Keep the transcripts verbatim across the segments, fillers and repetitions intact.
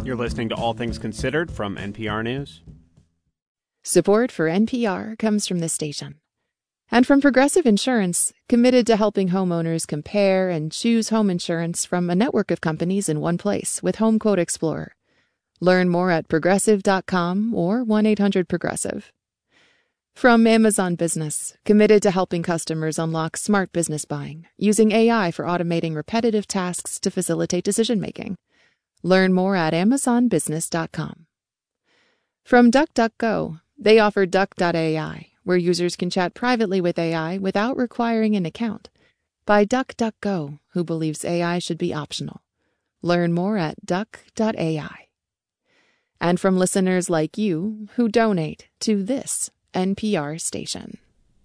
You're listening to All Things Considered from N P R News. Support for N P R comes from this station. And from Progressive Insurance, committed to helping homeowners compare and choose home insurance from a network of companies in one place with Home Quote Explorer. Learn more at progressive dot com or one eight hundred progressive. From Amazon Business, committed to helping customers unlock smart business buying, using A I for automating repetitive tasks to facilitate decision-making. Learn more at amazon business dot com. From DuckDuckGo, they offer duck dot A I, where users can chat privately with A I without requiring an account. By DuckDuckGo, who believes A I should be optional. Learn more at duck dot A I. And from listeners like you who donate to this N P R station.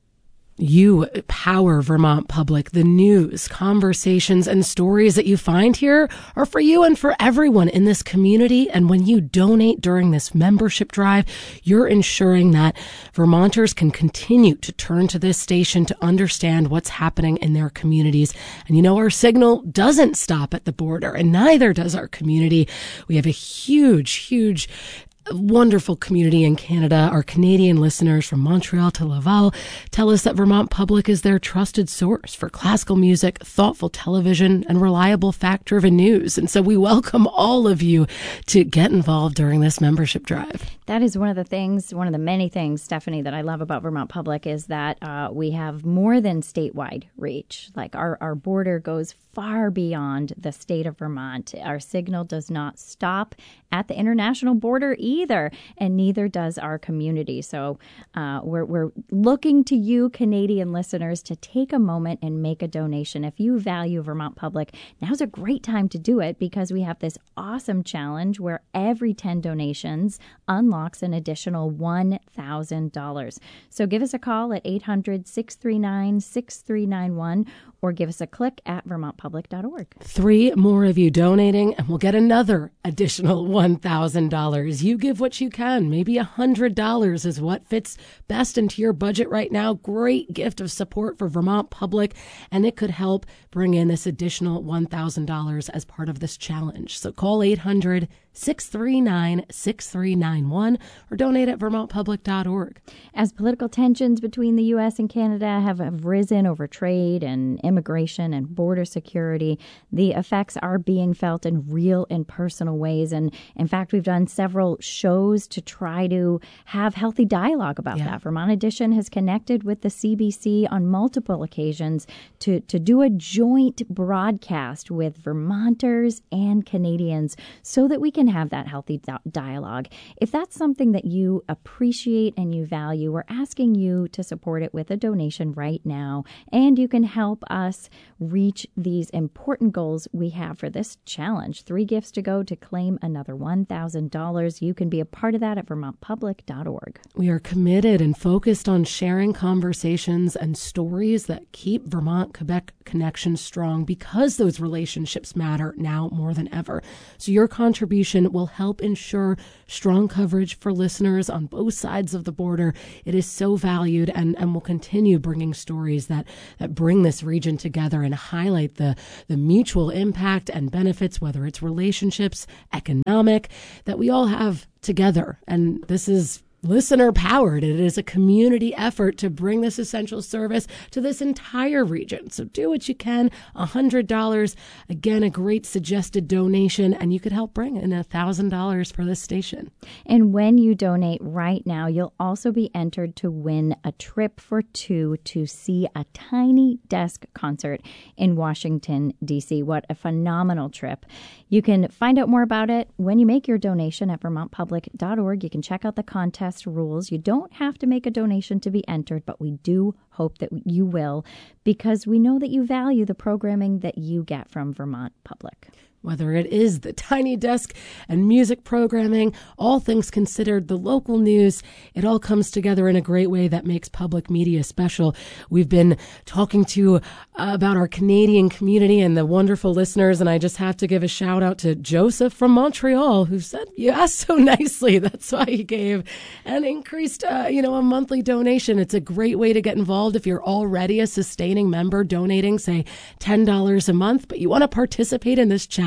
You power Vermont Public. The news, conversations, and stories that you find here are for you and for everyone in this community. And when you donate during this membership drive, you're ensuring that Vermonters can continue to turn to this station to understand what's happening in their communities. And you know, our signal doesn't stop at the border, and neither does our community. We have a huge, huge wonderful community in Canada. Our Canadian listeners from Montreal to Laval tell us that Vermont Public is their trusted source for classical music, thoughtful television, and reliable fact-driven news. And so we welcome all of you to get involved during this membership drive. That is one of the things, one of the many things, Stephanie, that I love about Vermont Public is that uh, we have more than statewide reach. Like our, our border goes far beyond the state of Vermont. Our signal does not stop at the international border either, and neither does our community. So uh, we're, we're looking to you, Canadian listeners, to take a moment and make a donation. If you value Vermont Public, now's a great time to do it because we have this awesome challenge where every ten donations unlocks an additional one thousand dollars. So give us a call at eight hundred, six three nine, six three nine one or give us a click at vermont public dot org. Three more of you donating, and we'll get another additional one thousand dollars. You give what you can. Maybe one hundred dollars is what fits best into your budget right now. Great gift of support for Vermont Public, and it could help bring in this additional one thousand dollars as part of this challenge. So call eight hundred, six three nine, six three nine one or donate at vermont public dot org. As political tensions between the U S and Canada have, have risen over trade and immigration and border security, the effects are being felt in real and personal ways. And in fact, we've done several shows to try to have healthy dialogue about yeah. that. Vermont Edition has connected with the C B C on multiple occasions to, to do a joint broadcast with Vermonters and Canadians so that we can have that healthy di- dialogue. If that's something that you appreciate and you value, we're asking you to support it with a donation right now. And you can help us reach these important goals we have for this challenge. Three gifts to go to claim another one thousand dollars. You can be a part of that at vermont public dot org. We are committed and focused on sharing conversations and stories that keep Vermont-Quebec connections strong because those relationships matter now more than ever. So your contribution will help ensure strong coverage for listeners on both sides of the border. It is so valued, and, and will continue bringing stories that, that bring this region together and highlight the, the mutual impact and benefits, whether it's relationships, economic, that we all have together. And this is listener powered. It is a community effort to bring this essential service to this entire region. So do what you can. one hundred dollars. Again, a great suggested donation, and you could help bring in one thousand dollars for this station. And when you donate right now, you'll also be entered to win a trip for two to see a Tiny Desk concert in Washington, D C. What a phenomenal trip. You can find out more about it when you make your donation at vermont public dot org. You can check out the contest rules. You don't have to make a donation to be entered, but we do hope that you will, because we know that you value the programming that you get from Vermont Public. Whether it is the Tiny Desk and music programming, all things considered, the local news, it all comes together in a great way that makes public media special. We've been talking to you uh, about our Canadian community and the wonderful listeners, and I just have to give a shout out to Joseph from Montreal, who said, you asked so nicely. That's why he gave an increased, uh, you know, a monthly donation. It's a great way to get involved if you're already a sustaining member, donating, say, ten dollars a month, but you want to participate in this challenge.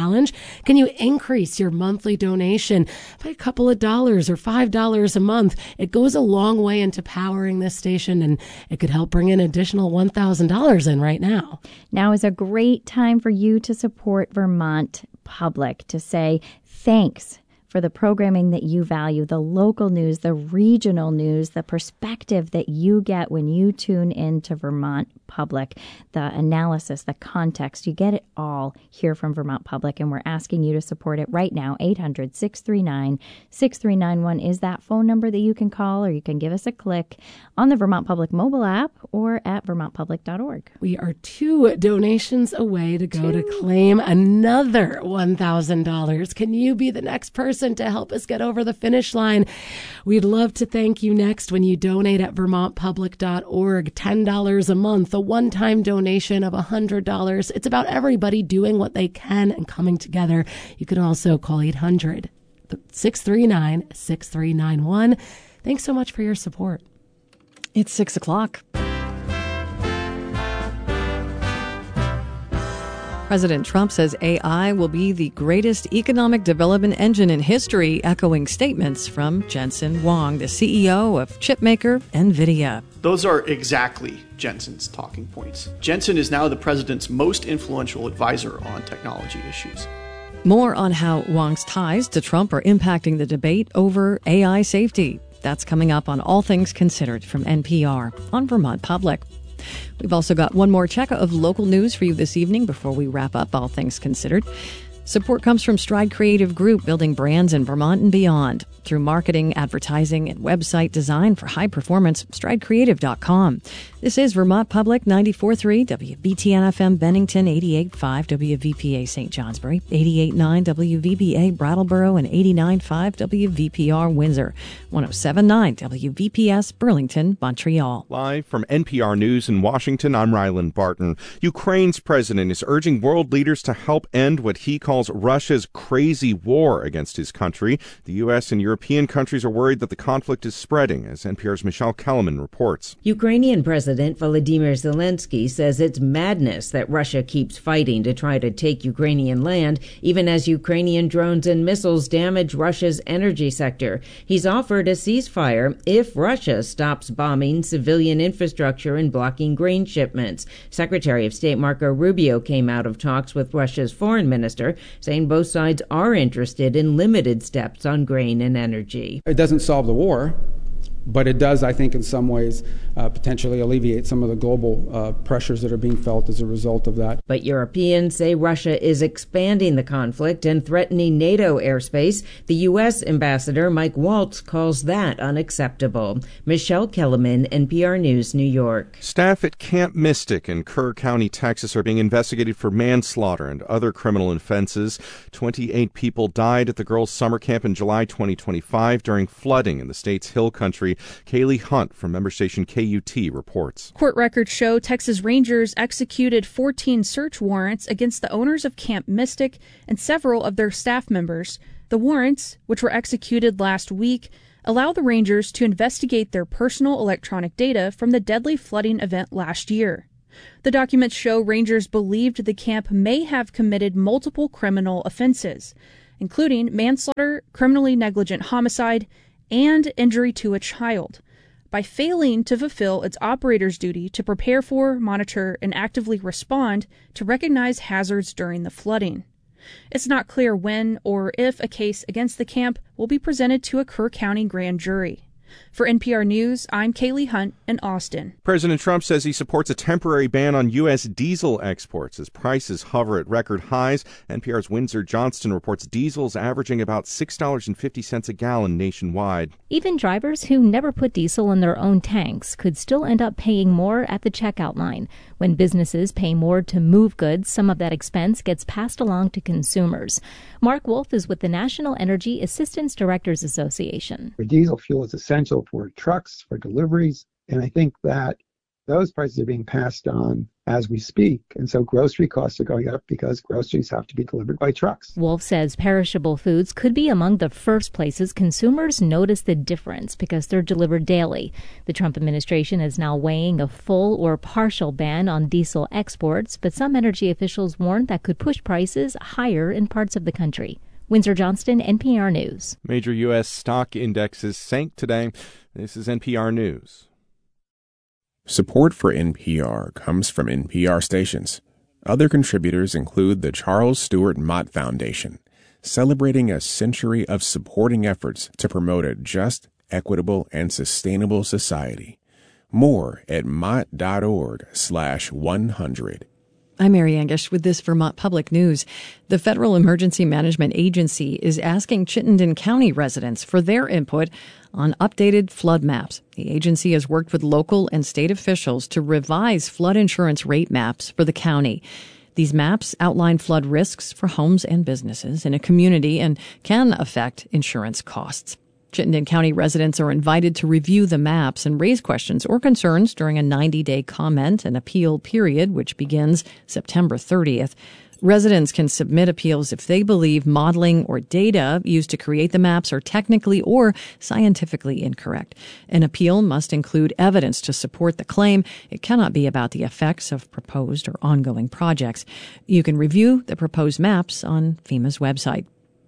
challenge? Can you increase your monthly donation by a couple of dollars or five dollars a month? It goes a long way into powering this station, and it could help bring an additional one thousand dollars in right now. Now is a great time for you to support Vermont Public, to say thanks for the programming that you value, the local news, the regional news, the perspective that you get when you tune in to Vermont Public, the analysis, the context. You get it all here from Vermont Public, and we're asking you to support it right now. eight hundred, six three nine, six three nine one is that phone number that you can call, or you can give us a click on the Vermont Public mobile app or at vermont public dot org. We are two donations away to go two. to claim another one thousand dollars. Can you be the next person to help us get over the finish line? We'd love to thank you next when you donate at vermont public dot org. ten dollars a month, a one-time donation of one hundred dollars. It's about everybody doing what they can and coming together. You can also call eight hundred, six three nine, six three nine one. Thanks so much for your support. It's six o'clock. President Trump says A I will be the greatest economic development engine in history, echoing statements from Jensen Huang, the C E O of chipmaker NVIDIA. Those are exactly Jensen's talking points. Jensen is now the president's most influential advisor on technology issues. More on how Huang's ties to Trump are impacting the debate over A I safety. That's coming up on All Things Considered from N P R on Vermont Public. We've also got one more check of local news for you this evening before we wrap up All Things Considered. Support comes from Stride Creative Group, building brands in Vermont and beyond. Through marketing, advertising, and website design for high performance, stride creative dot com. This is Vermont Public ninety-four point three, W B T N F M Bennington, eighty-eight point five, W V P A Saint Johnsbury, eighty-eight point nine, W V B A Brattleboro, and eighty-nine point five, W V P R Windsor, one oh seven point nine, W V P S Burlington, Montreal. Live from N P R News in Washington, I'm Ryland Barton. Ukraine's president is urging world leaders to help end what he calls Russia's crazy war against his country. The U S and European countries are worried that the conflict is spreading, as N P R's Michelle Kellerman reports. Ukrainian President Volodymyr Zelensky says it's madness that Russia keeps fighting to try to take Ukrainian land, even as Ukrainian drones and missiles damage Russia's energy sector. He's offered a ceasefire if Russia stops bombing civilian infrastructure and blocking grain shipments. Secretary of State Marco Rubio came out of talks with Russia's foreign minister, saying both sides are interested in limited steps on grain and energy. It doesn't solve the war, but it does, I think, in some ways, uh, potentially alleviate some of the global uh, pressures that are being felt as a result of that. But Europeans say Russia is expanding the conflict and threatening NATO airspace. The U S ambassador Mike Waltz calls that unacceptable. Michelle Kellerman, N P R News, New York. Staff at Camp Mystic in Kerr County, Texas, are being investigated for manslaughter and other criminal offenses. twenty-eight people died at the girls' summer camp in July twenty twenty-five during flooding in the state's hill country. Kaylee Hunt from member station K U T reports. Court records show Texas Rangers executed fourteen search warrants against the owners of Camp Mystic and several of their staff members. The warrants, which were executed last week, allow the Rangers to investigate their personal electronic data from the deadly flooding event last year. The documents show Rangers believed the camp may have committed multiple criminal offenses, including manslaughter, criminally negligent homicide, and injury to a child, by failing to fulfill its operator's duty to prepare for, monitor, and actively respond to recognize hazards during the flooding. It's not clear when or if a case against the camp will be presented to a Kerr County grand jury. For N P R News, I'm Kaylee Hunt in Austin. President Trump says he supports a temporary ban on U S diesel exports as prices hover at record highs. N P R's Windsor Johnston reports diesel's averaging about six dollars and fifty cents a gallon nationwide. Even drivers who never put diesel in their own tanks could still end up paying more at the checkout line. When businesses pay more to move goods, some of that expense gets passed along to consumers. Mark Wolf is with the National Energy Assistance Directors Association. Diesel fuel is essential for trucks, for deliveries, and I think that those prices are being passed on as we speak. And so grocery costs are going up because groceries have to be delivered by trucks. Wolf says perishable foods could be among the first places consumers notice the difference because they're delivered daily. The Trump administration is now weighing a full or partial ban on diesel exports, but some energy officials warn that could push prices higher in parts of the country. Windsor Johnston, N P R News. Major U S stock indexes sank today. This is N P R News. Support for N P R comes from N P R stations. Other contributors include the Charles Stewart Mott Foundation, celebrating a century of supporting efforts to promote a just, equitable, and sustainable society. More at mott.org slash 100. I'm Mary Angish with this Vermont Public News. The Federal Emergency Management Agency is asking Chittenden County residents for their input on updated flood maps. The agency has worked with local and state officials to revise flood insurance rate maps for the county. These maps outline flood risks for homes and businesses in a community and can affect insurance costs. Chittenden County residents are invited to review the maps and raise questions or concerns during a ninety-day comment and appeal period, which begins September thirtieth. Residents can submit appeals if they believe modeling or data used to create the maps are technically or scientifically incorrect. An appeal must include evidence to support the claim. It cannot be about the effects of proposed or ongoing projects. You can review the proposed maps on FEMA's website.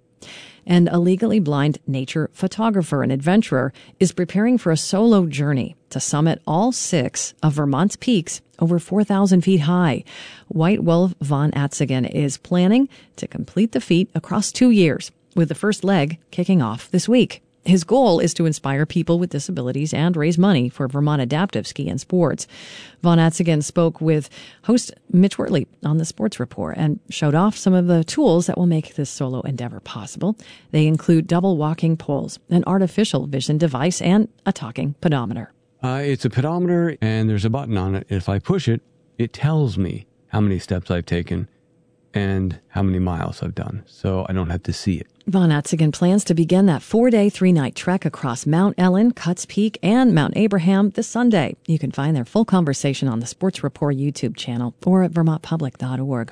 And a legally blind nature photographer and adventurer is preparing for a solo journey to summit all six of Vermont's peaks over four thousand feet high. White Wolf Von Atzigen is planning to complete the feat across two years, with the first leg kicking off this week. His goal is to inspire people with disabilities and raise money for Vermont Adaptive Ski and Sports. Von Atzigen spoke with host Mitch Wortley on the Sports Report and showed off some of the tools that will make this solo endeavor possible. They include double walking poles, an artificial vision device, and a talking pedometer. Uh, it's a pedometer, and there's a button on it. If I push it, it tells me how many steps I've taken and how many miles I've done, so I don't have to see it. Von Atzigen plans to begin that four-day, three-night trek across Mount Ellen, Cuts Peak, and Mount Abraham this Sunday. You can find their full conversation on the Sports Report YouTube channel or at vermont public dot org.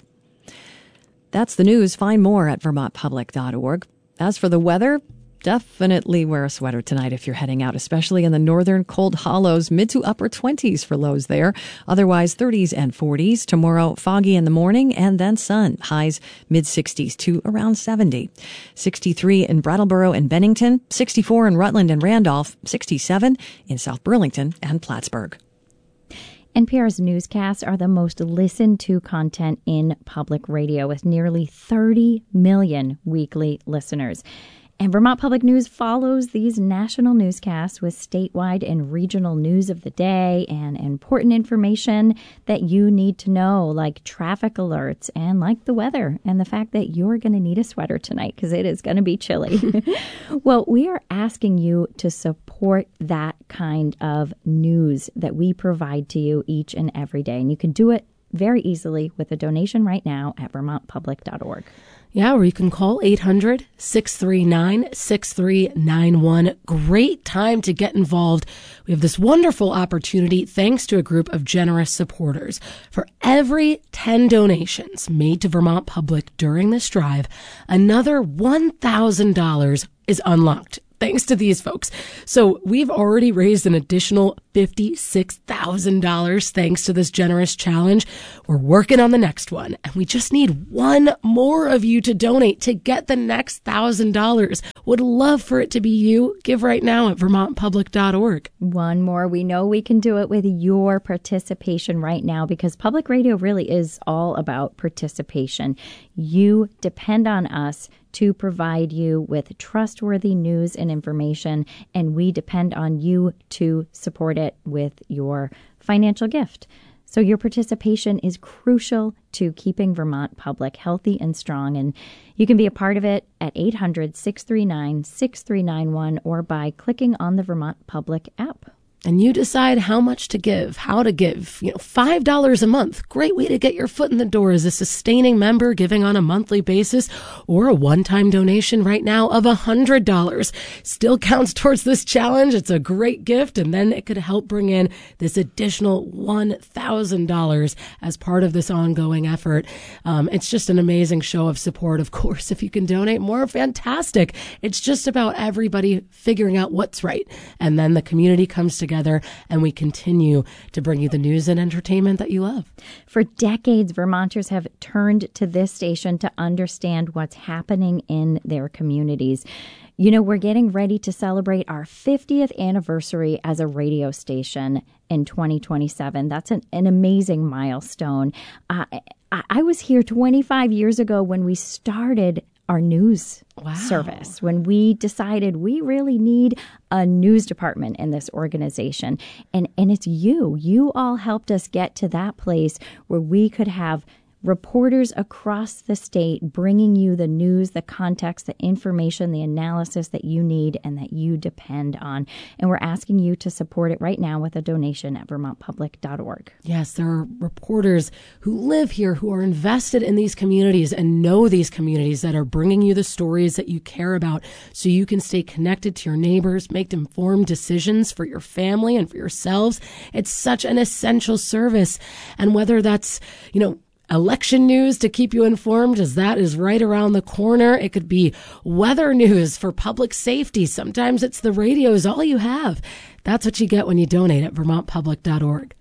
That's the news. Find more at vermont public dot org. As for the weather, definitely wear a sweater tonight if you're heading out, especially in the northern cold hollows, mid to upper twenties for lows there. Otherwise, thirties and forties. Tomorrow, foggy in the morning and then sun. Highs mid sixties to around seventy. sixty-three in Brattleboro and Bennington, sixty-four in Rutland and Randolph, sixty-seven in South Burlington and Plattsburgh. N P R's newscasts are the most listened to content in public radio, with nearly thirty million weekly listeners. And Vermont Public News follows these national newscasts with statewide and regional news of the day and important information that you need to know, like traffic alerts and like the weather and the fact that you're going to need a sweater tonight because it is going to be chilly. Well, we are asking you to support that kind of news that we provide to you each and every day. And you can do it very easily with a donation right now at vermont public dot org. Yeah, or you can call eight hundred, six three nine, six three nine one. Great time to get involved. We have this wonderful opportunity thanks to a group of generous supporters. For every ten donations made to Vermont Public during this drive, another one thousand dollars is unlocked. Thanks to these folks. So we've already raised an additional fifty-six thousand dollars thanks to this generous challenge. We're working on the next one, and we just need one more of you to donate to get the next one thousand dollars. Would love for it to be you. Give right now at vermont public dot org. One more. We know we can do it with your participation right now because public radio really is all about participation. You depend on us to provide you with trustworthy news and information, and we depend on you to support it with your financial gift. So your participation is crucial to keeping Vermont Public healthy and strong, and you can be a part of it at eight hundred, six three nine, six three nine one or by clicking on the Vermont Public app. and you decide how much to give, how to give, you know, five dollars a month. Great way to get your foot in the door as a sustaining member giving on a monthly basis, or a one-time donation right now of one hundred dollars. Still counts towards this challenge. It's a great gift, and then it could help bring in this additional one thousand dollars as part of this ongoing effort. Um, it's just an amazing show of support. Of course, if you can donate more, fantastic. It's just about everybody figuring out what's right, and then the community comes together and we continue to bring you the news and entertainment that you love. For decades, Vermonters have turned to this station to understand what's happening in their communities. You know, we're getting ready to celebrate our fiftieth anniversary as a radio station in twenty twenty-seven. That's an, an amazing milestone. Uh, I, I was here twenty-five years ago when we started our news wow. service, when we decided we really need a news department in this organization. And, and it's you. You all helped us get to that place where we could have reporters across the state bringing you the news, the context, the information, the analysis that you need and that you depend on. And we're asking you to support it right now with a donation at vermont public dot org. Yes, there are reporters who live here, who are invested in these communities and know these communities, that are bringing you the stories that you care about so you can stay connected to your neighbors, make informed decisions for your family and for yourselves. It's such an essential service. And whether that's, you know, election news to keep you informed, as that is right around the corner. It could be weather news for public safety. Sometimes it's the radio is all you have. That's what you get when you donate at vermont public dot org.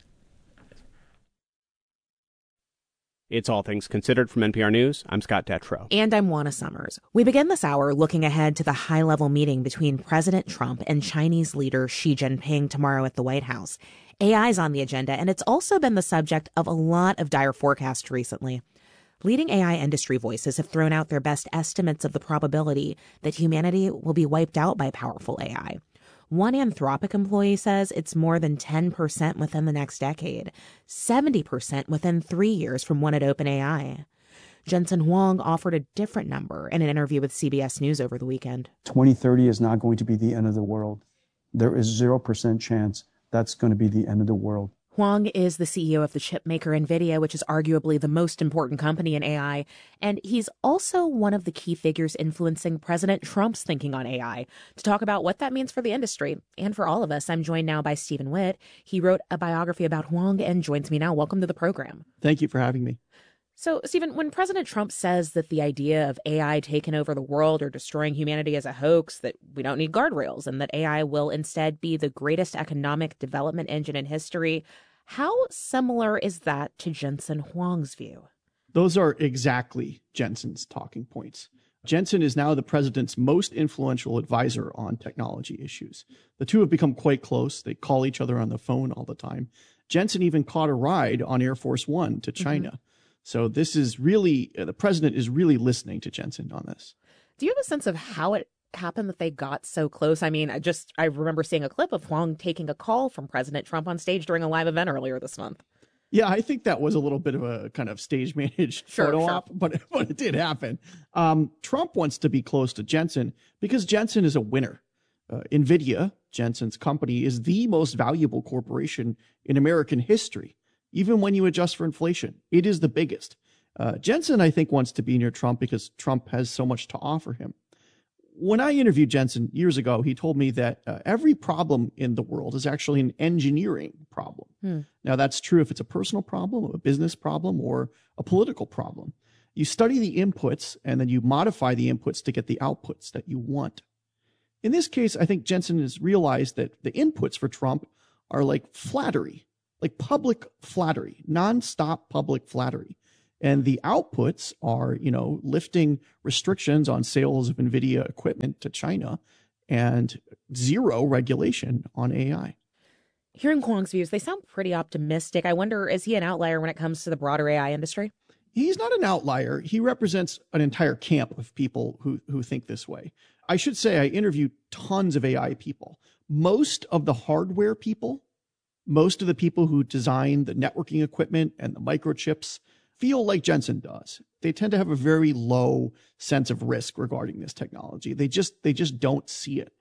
It's All Things Considered from N P R News. I'm Scott Detrow. And I'm Juana Summers. We begin this hour looking ahead to the high-level meeting between President Trump and Chinese leader Xi Jinping tomorrow at the White House. A I is on the agenda, and it's also been the subject of a lot of dire forecasts recently. Leading A I industry voices have thrown out their best estimates of the probability that humanity will be wiped out by powerful A I. One Anthropic employee says it's more than ten percent within the next decade, seventy percent within three years from one at OpenAI. Jensen Huang offered a different number in an interview with C B S News over the weekend. twenty thirty is not going to be the end of the world. There is zero percent chance that's going to be the end of the world. Huang is the C E O of the chipmaker NVIDIA, which is arguably the most important company in A I. And he's also one of the key figures influencing President Trump's thinking on A I. To talk about what that means for the industry and for all of us, I'm joined now by Stephen Witt. He wrote a biography about Huang and joins me now. Welcome to the program. Thank you for having me. So, Stephen, when President Trump says that the idea of A I taking over the world or destroying humanity is a hoax, that we don't need guardrails, and that A I will instead be the greatest economic development engine in history, how similar is that to Jensen Huang's view? Those are exactly Jensen's talking points. Jensen is now the president's most influential advisor on technology issues. The two have become quite close. They call each other on the phone all the time. Jensen even caught a ride on Air Force One to China. Mm-hmm. So this is really, uh, the president is really listening to Jensen on this. Do you have a sense of how it happened that they got so close? I mean, I just, I remember seeing a clip of Huang taking a call from President Trump on stage during a live event earlier this month. Yeah, I think that was a little bit of a kind of stage managed sure, photo sure. op, but, but it did happen. Um, Trump wants to be close to Jensen because Jensen is a winner. Uh, NVIDIA, Jensen's company, is the most valuable corporation in American history. Even when you adjust for inflation, it is the biggest. Uh, Jensen, I think, wants to be near Trump because Trump has so much to offer him. When I interviewed Jensen years ago, he told me that uh, every problem in the world is actually an engineering problem. Hmm. Now, that's true if it's a personal problem, a business problem, or a political problem. You study the inputs, and then you modify the inputs to get the outputs that you want. In this case, I think Jensen has realized that the inputs for Trump are like flattery. Like public flattery, nonstop public flattery. And the outputs are, you know, lifting restrictions on sales of NVIDIA equipment to China and zero regulation on A I. Hearing Huang's views, they sound pretty optimistic. I wonder, is he an outlier when it comes to the broader A I industry? He's not an outlier. He represents an entire camp of people who, who think this way. I should say I interviewed tons of A I people. Most of the hardware people, most of the people who design the networking equipment and the microchips feel like Jensen does. They tend to have a very low sense of risk regarding this technology. They just they just don't see it.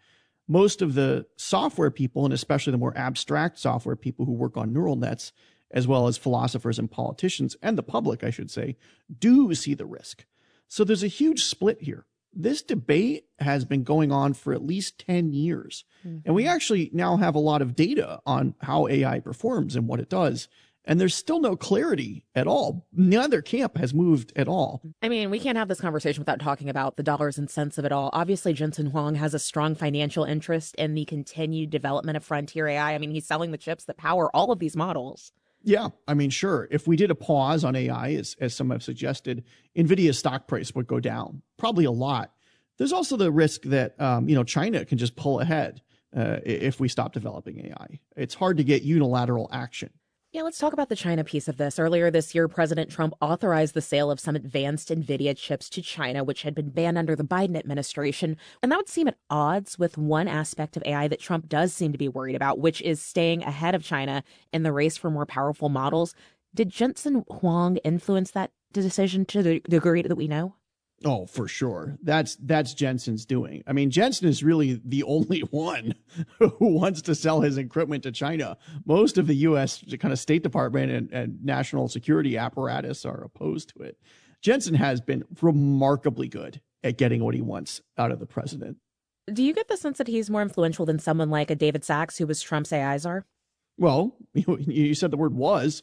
most of the software people, and especially the more abstract software people who work on neural nets, as well as philosophers and politicians, and the public, I should say, do see the risk. So there's a huge split here. This debate has been going on for at least ten years. Mm-hmm. And we actually now have a lot of data on how A I performs and what it does. And there's still no clarity at all. Neither camp has moved at all. I mean, we can't have this conversation without talking about the dollars and cents of it all. Obviously, Jensen Huang has a strong financial interest in the continued development of frontier A I. I mean, he's selling the chips that power all of these models. Yeah, I mean, sure. If we did a pause on A I, as, as some have suggested, NVIDIA's stock price would go down, probably a lot. There's also the risk that, um, you know, China can just pull ahead uh, if we stop developing A I. It's hard to get unilateral action. Yeah, let's talk about the China piece of this. Earlier this year, President Trump authorized the sale of some advanced NVIDIA chips to China, which had been banned under the Biden administration. And that would seem at odds with one aspect of A I that Trump does seem to be worried about, which is staying ahead of China in the race for more powerful models. Did Jensen Huang influence that decision to the degree that we know? Oh, for sure. That's that's Jensen's doing. I mean, Jensen is really the only one who wants to sell his equipment to China. Most of the U S kind of State Department and, and national security apparatus are opposed to it. Jensen has been remarkably good at getting what he wants out of the president. Do you get the sense that he's more influential than someone like a David Sachs, who was Trump's A I czar? Well, you, you said the word was.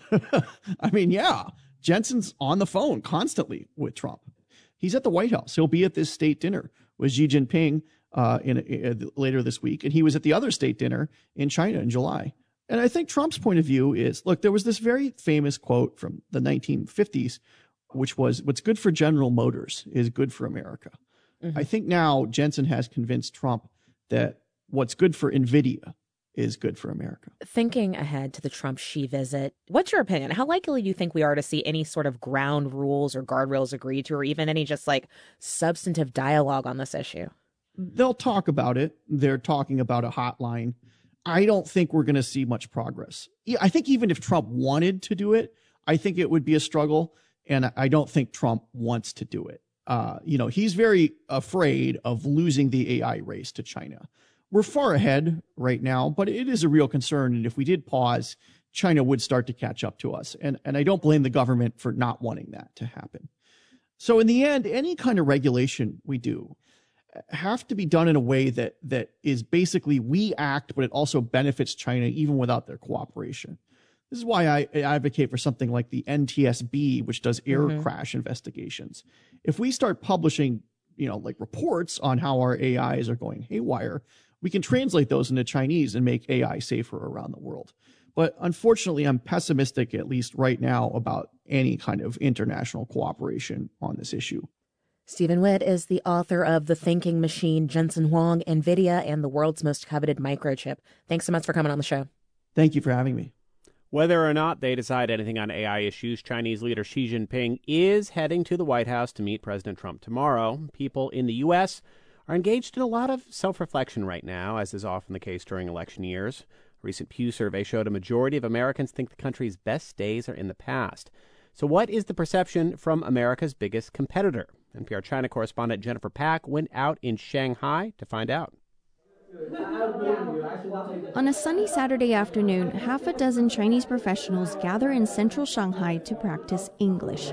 I mean, yeah, Jensen's on the phone constantly with Trump. He's at the White House. He'll be at this state dinner with Xi Jinping uh, in, in later this week. And he was at the other state dinner in China in July. And I think Trump's point of view is, look, there was this very famous quote from the nineteen fifties, which was, what's good for General Motors is good for America. Mm-hmm. I think now Jensen has convinced Trump that what's good for NVIDIA is good for America. Thinking ahead to the Trump-Xi visit, what's your opinion? How likely do you think we are to see any sort of ground rules or guardrails agreed to, or even any just like substantive dialogue on this issue? They'll talk about it. They're talking about a hotline. I don't think we're going to see much progress. I think even if Trump wanted to do it, I think it would be a struggle. And I don't think Trump wants to do it. Uh, you know, he's very afraid of losing the A I race to China. We're far ahead right now, but it is a real concern. And if we did pause, China would start to catch up to us. And, and I don't blame the government for not wanting that to happen. So in the end, any kind of regulation we do have to be done in a way that that is basically we act, but it also benefits China even without their cooperation. This is why I advocate for something like the N T S B, which does air mm-hmm. crash investigations. If we start publishing, you know, like reports on how our A Is are going haywire, we can translate those into Chinese and make A I safer around the world. But unfortunately, I'm pessimistic, at least right now, about any kind of international cooperation on this issue. Stephen Witt is the author of The Thinking Machine, Jensen Huang, NVIDIA, and the World's Most Coveted Microchip. Thanks so much for coming on the show. Thank you for having me. Whether or not they decide anything on A I issues, Chinese leader Xi Jinping is heading to the White House to meet President Trump tomorrow. People in the U S are engaged in a lot of self-reflection right now, as is often the case during election years. A recent Pew survey showed a majority of Americans think the country's best days are in the past. So what is the perception from America's biggest competitor? N P R China correspondent Jennifer Pack went out in Shanghai to find out. On a sunny Saturday afternoon, half a dozen Chinese professionals gather in central Shanghai to practice English.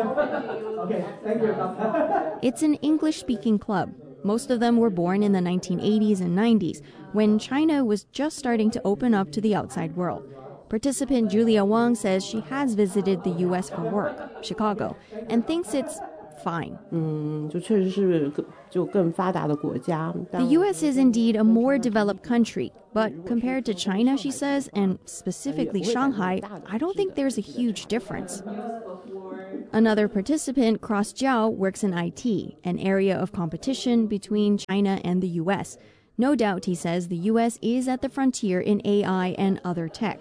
It's an English-speaking club. Most of them were born in the nineteen eighties and nineties, when China was just starting to open up to the outside world. Participant Julia Wang says she has visited the U S for work, Chicago, and thinks it's fine. The U S is indeed a more developed country, but compared to China, she says, and specifically Shanghai, I don't think there's a huge difference. Another participant, Cross Jiao, works in I T, an area of competition between China and the U S. No doubt, he says, the U S is at the frontier in A I and other tech.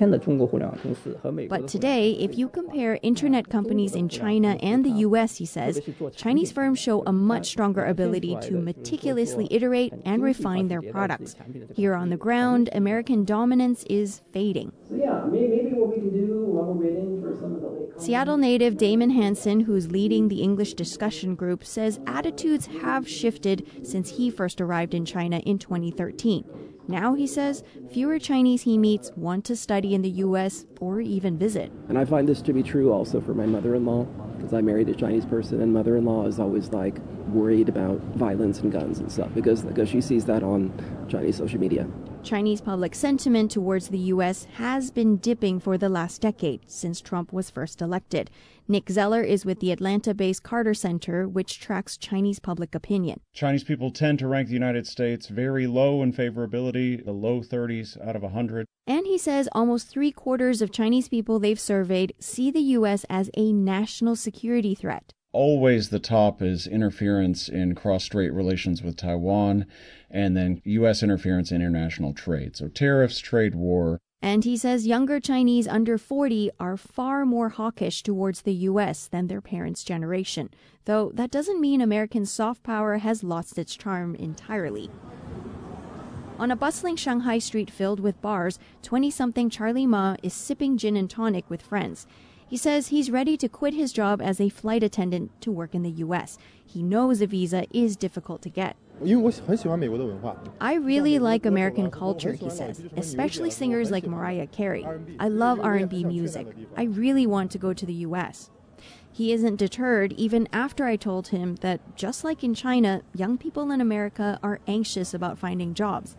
But today, if you compare internet companies in China and the U S, he says, Chinese firms show a much stronger ability to meticulously iterate and refine their products. Here on the ground, American dominance is fading. So yeah, maybe what we can do while we're waiting for some of the late Seattle native Damon Hansen, who's leading the English discussion group, says attitudes have shifted since he first arrived in China in twenty thirteen. Now, he says, fewer Chinese he meets want to study in the U S or even visit. And I find this to be true also for my mother-in-law, because I married a Chinese person, and mother-in-law is always like worried about violence and guns and stuff because, because she sees that on Chinese social media. Chinese public sentiment towards the U S has been dipping for the last decade since Trump was first elected. Nick Zeller is with the Atlanta-based Carter Center, which tracks Chinese public opinion. Chinese people tend to rank the United States very low in favorability, the low thirties out of one hundred. And he says almost three quarters of Chinese people they've surveyed see the U S as a national security threat. Always the top is interference in cross-strait relations with Taiwan, and then U S interference in international trade. So tariffs, trade war. And he says younger Chinese under forty are far more hawkish towards the U S than their parents' generation. Though that doesn't mean American soft power has lost its charm entirely. On a bustling Shanghai street filled with bars, twenty-something Charlie Ma is sipping gin and tonic with friends. He says he's ready to quit his job as a flight attendant to work in the U S. He knows a visa is difficult to get. I really like American culture, he says, especially singers like Mariah Carey. I love R and B music. I really want to go to the U S. He isn't deterred even after I told him that, just like in China, young people in America are anxious about finding jobs.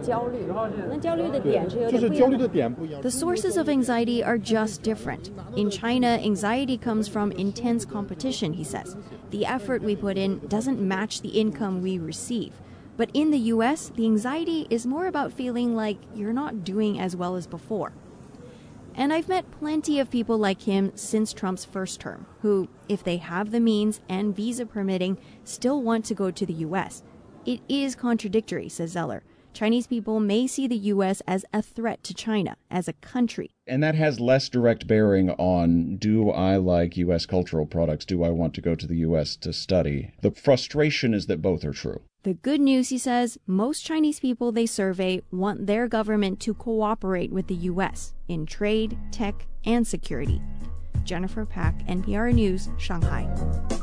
The sources of anxiety are just different. In China, anxiety comes from intense competition, he says. The effort we put in doesn't match the income we receive. But in the U S, the anxiety is more about feeling like you're not doing as well as before. And I've met plenty of people like him since Trump's first term, who, if they have the means and visa permitting, still want to go to the U S. It is contradictory, says Zeller. Chinese people may see the U S as a threat to China, as a country. And that has less direct bearing on, do I like U S cultural products? Do I want to go to the U S to study? The frustration is that both are true. The good news, he says, most Chinese people they survey want their government to cooperate with the U S in trade, tech, and security. Jennifer Pack, N P R News, Shanghai.